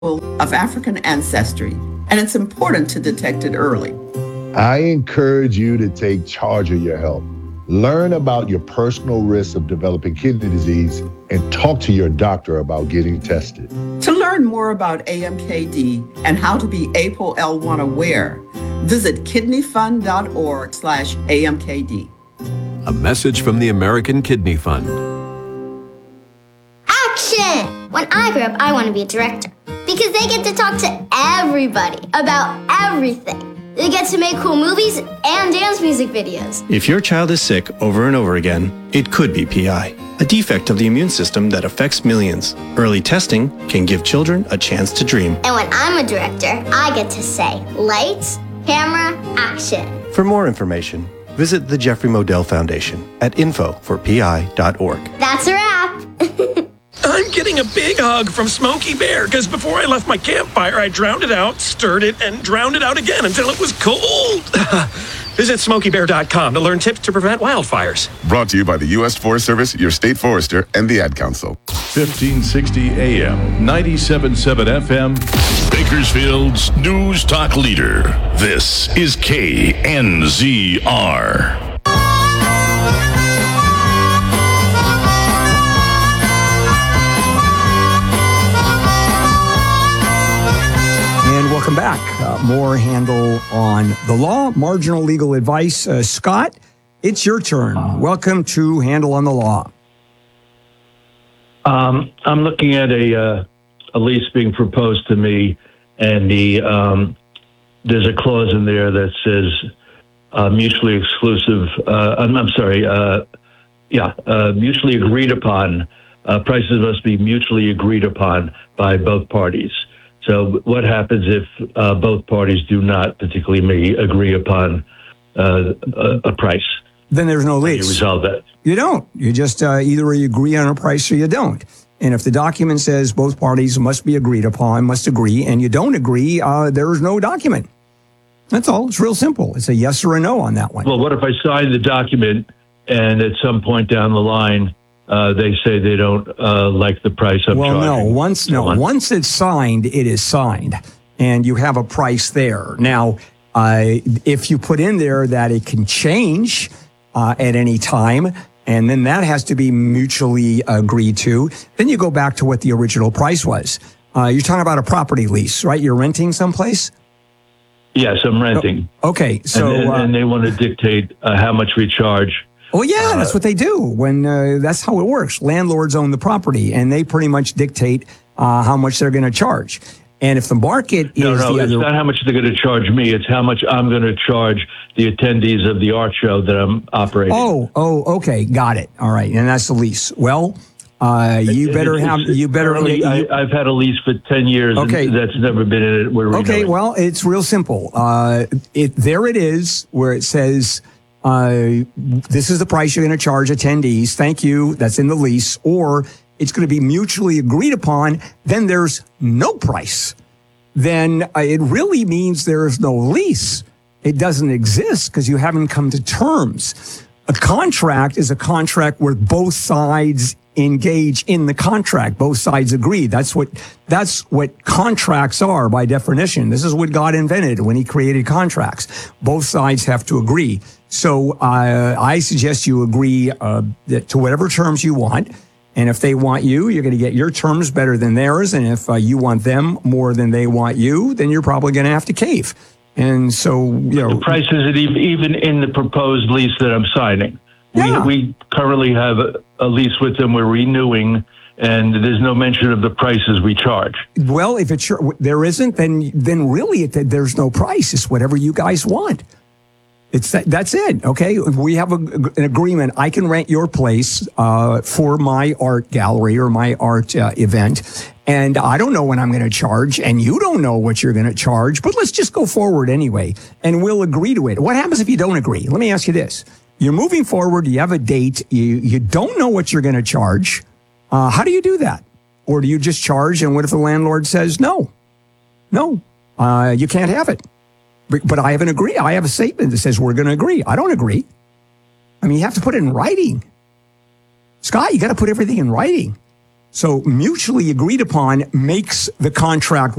of African ancestry, and it's important to detect it early. I encourage you to take charge of your health. Learn about your personal risks of developing kidney disease and talk to your doctor about getting tested. To learn more about AMKD and how to be APOL1 aware, visit kidneyfund.org/AMKD. A message from the American Kidney Fund. Action! When I grow up, I want to be a director because they get to talk to everybody about everything. They get to make cool movies and dance music videos. If your child is sick over and over again, it could be PI, a defect of the immune system that affects millions. Early testing can give children a chance to dream. And when I'm a director, I get to say, lights, camera, action. For more information, visit the Jeffrey Modell Foundation at info4pi.org. That's a wrap. I'm getting a big hug from Smokey Bear because before I left my campfire, I drowned it out, stirred it, and drowned it out again until it was cold. Visit SmokeyBear.com to learn tips to prevent wildfires. Brought to you by the U.S. Forest Service, your state forester, and the Ad Council. 1560 AM, 97.7 FM. Bakersfield's News Talk Leader. This is KNZR. Welcome back. More Handel on the law, marginal legal advice. Scott, it's your turn. Welcome to Handel on the Law. I'm looking at a lease being proposed to me, and there's a clause in there that says mutually exclusive. Mutually agreed upon. Prices must be mutually agreed upon by both parties. So what happens if both parties do not, particularly me, agree upon a price? Then there's no lease. You resolve that. You don't. You just either you agree on a price or you don't. And if the document says both parties must be agreed upon, must agree, and you don't agree, there is no document. That's all. It's real simple. It's a yes or a no on that one. Well, what if I sign the document and at some point down the line, they say they don't like the price I'm charging? Well, once it's signed, it is signed, and you have a price there. Now, if you put in there that it can change at any time, and then that has to be mutually agreed to, then you go back to what the original price was. You're talking about a property lease, right? You're renting someplace? Yes, I'm renting. Okay, so and they want to dictate how much we charge. Well, yeah, that's what they do. When that's how it works. Landlords own the property, and they pretty much dictate how much they're going to charge. And if the market is it's not how much they're going to charge me. It's how much I'm going to charge the attendees of the art show that I'm operating. Oh, okay, got it. All right, and that's the lease. Well, I've had a lease for 10 years. Okay, and that's never been in it. Okay, well, it's real simple. There it is, where it says. This is the price you're going to charge attendees. Thank you. That's in the lease. Or it's going to be mutually agreed upon. Then there's no price. Then it really means there is no lease. It doesn't exist because you haven't come to terms. A contract is a contract where both sides engage in the contract. Both sides agree. That's what contracts are by definition. This is what God invented when he created contracts. Both sides have to agree. So I suggest you agree to whatever terms you want. And if they want you, you're going to get your terms better than theirs. And if you want them more than they want you, then you're probably going to have to cave. And so, the price isn't even in the proposed lease that I'm signing. Yeah. We currently have a lease with them. We're renewing, and there's no mention of the prices we charge. Well, if there isn't, then really there's no price. It's whatever you guys want. That's it. Okay. We have an agreement. I can rent your place for my art gallery or my art event. And I don't know when I'm going to charge, and you don't know what you're going to charge, but let's just go forward anyway, and we'll agree to it. What happens if you don't agree? Let me ask you this. You're moving forward. You have a date. You don't know what you're going to charge. How do you do that? Or do you just charge, and what if the landlord says, no, you can't have it? But I haven't agreed. I have a statement that says we're going to agree. I don't agree. I mean, you have to put it in writing. Scott, you got to put everything in writing. So mutually agreed upon makes the contract